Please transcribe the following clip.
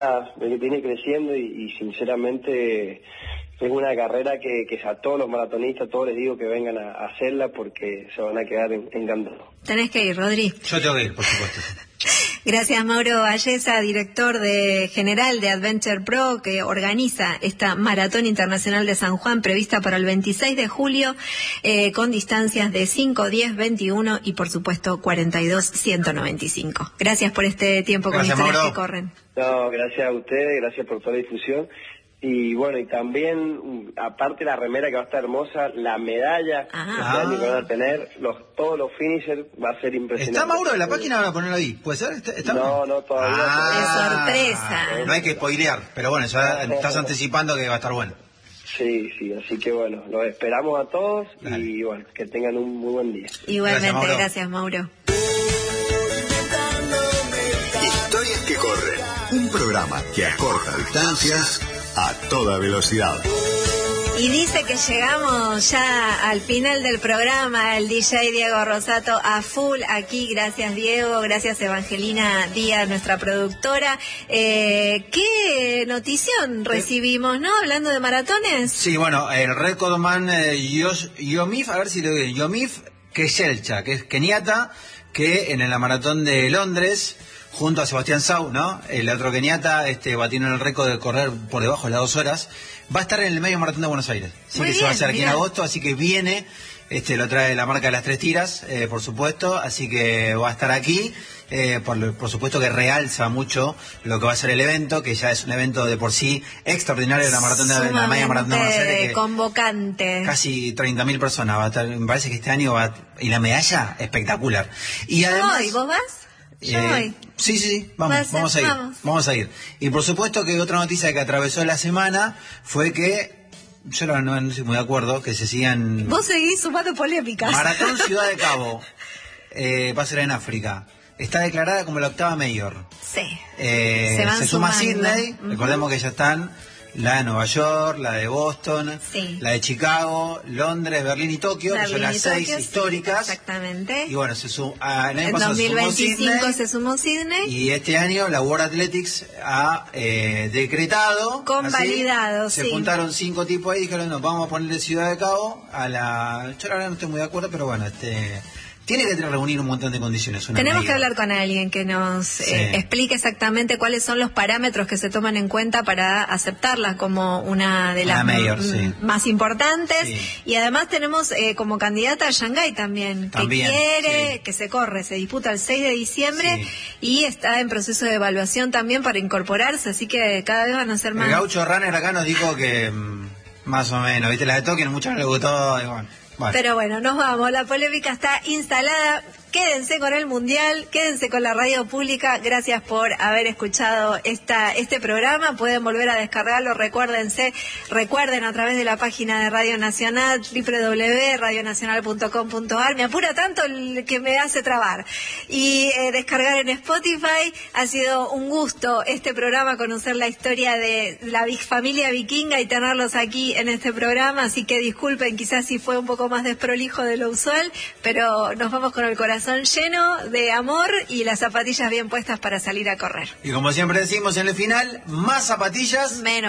viene creciendo y sinceramente es una carrera que a todos los maratonistas, todos les digo que vengan a hacerla porque se van a quedar encantados. Tenés que ir, Rodri. Yo tengo que ir, por supuesto. Gracias, Mauro Valleza, director general de Adventure Pro, que organiza esta Maratón Internacional de San Juan prevista para el 26 de julio, con distancias de 5, 10, 21 y, por supuesto, 42, 195. Gracias por este tiempo con Historias que Corren. No, gracias a ustedes, gracias por toda la difusión. Y bueno, y también, aparte la remera que va a estar hermosa, la medalla que van a tener, todos los finishers, va a ser impresionante. ¿Está Mauro en la página? Van a ponerlo ahí. ¿Puede ser? ¿Está no, todavía. ¡Qué sorpresa! No hay que spoilear, pero bueno, ya estás anticipando que va a estar bueno. Sí, así que bueno, los esperamos a todos. Dale. Y bueno, que tengan un muy buen día. Igualmente, gracias, Mauro. Historias que corren, un programa que acorta distancias a toda velocidad. Y dice que llegamos ya al final del programa, el DJ Diego Rosato a full aquí. Gracias, Diego, gracias Evangelina Díaz, nuestra productora. ¿Qué notición recibimos, no? Hablando de maratones. Sí, bueno, el recordman Yomif, a ver si lo digo, Yomif Keshelcha, que es keniata, que en la maratón de Londres, junto a Sebastián Sau, ¿no? El otro keniata, batieron el récord de correr por debajo de las 2 horas. Va a estar en el medio maratón de Buenos Aires. Sí, que se va a hacer aquí en agosto, así que viene, lo trae la marca de las 3 tiras, por supuesto, así que va a estar aquí. Por supuesto que realza mucho lo que va a ser el evento, que ya es un evento de por sí extraordinario de la maratón de la media maratón de Buenos Aires. Convocante. Casi 30.000 personas va a estar, me parece que este año y la medalla espectacular. Y además, ¿y vos vas? Sí, vamos a ir. Y por supuesto que otra noticia que atravesó la semana fue que, yo no estoy muy de acuerdo, que se sigan... Vos seguís sumando polémicas. Maratón Ciudad de Cabo, va a ser en África. Está declarada como la 8ª mayor. Sí. Se suma Sydney, recordemos que ya están la de Nueva York, la de Boston, la de Chicago, Londres, Berlín y Tokio, que son las 6 históricas. Exactamente. Y bueno, en 2025 se sumó Sydney. Y este año la World Athletics ha decretado. Convalidado, Se juntaron 5 tipos ahí y dijeron, no, vamos a ponerle Ciudad de Cabo a la... Yo la verdad no estoy muy de acuerdo, pero bueno, tiene que reunir un montón de condiciones. Tenemos que hablar con alguien que nos explique exactamente cuáles son los parámetros que se toman en cuenta para aceptarla como una de las más importantes. Sí. Y además tenemos como candidata a Shanghái también, que quiere que se disputa el 6 de diciembre y está en proceso de evaluación también para incorporarse, así que cada vez van a ser más. El Gaucho Runner acá nos dijo que más o menos, ¿viste? La de Tokio mucho no le gustó, y bueno. Pero bueno, nos vamos, la polémica está instalada. Quédense con el Mundial, quédense con la radio pública. Gracias por haber escuchado este programa. Pueden volver a descargarlo, recuerden a través de la página de Radio Nacional, www.radionacional.com.ar. Me apura tanto el que me hace trabar. Y descargar en Spotify. Ha sido un gusto este programa, conocer la historia de la familia vikinga y tenerlos aquí en este programa. Así que disculpen quizás si fue un poco más desprolijo de lo usual, pero nos vamos con el corazón lleno de amor y las zapatillas bien puestas para salir a correr. Y como siempre decimos en el final, más zapatillas, menos